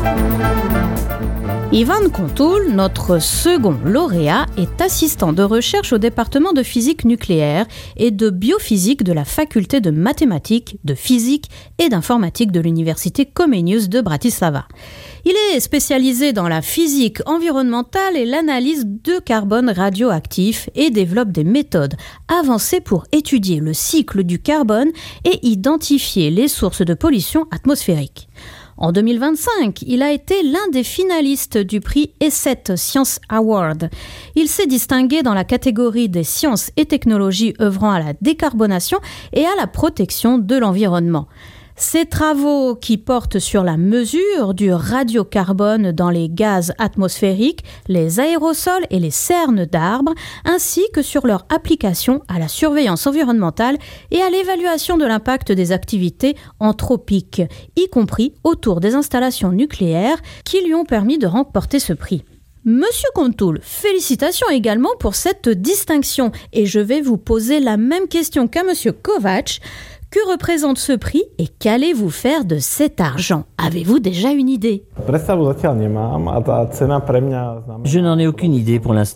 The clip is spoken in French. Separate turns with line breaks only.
Ivan Contul, notre second lauréat, est assistant de recherche au département de physique nucléaire et de biophysique de la faculté de mathématiques, de physique et d'informatique de l'université Comenius de Bratislava. Il est spécialisé dans la physique environnementale et l'analyse de carbone radioactif et développe des méthodes avancées pour étudier le cycle du carbone et identifier les sources de pollution atmosphérique. En 2025, il a été l'un des finalistes du prix E7 Science Award. Il s'est distingué dans la catégorie des sciences et technologies œuvrant à la décarbonation et à la protection de l'environnement. Ses travaux qui portent sur la mesure du radiocarbone dans les gaz atmosphériques, les aérosols et les cernes d'arbres, ainsi que sur leur application à la surveillance environnementale et à l'évaluation de l'impact des activités anthropiques, y compris autour des installations nucléaires qui lui ont permis de remporter ce prix. Monsieur Contul, félicitations également pour cette distinction et je vais vous poser la même question qu'à Monsieur Kovacs. Que représente ce prix et qu'allez-vous faire de cet argent? Avez-vous déjà une idée?
Je n'en ai aucune idée pour l'instant.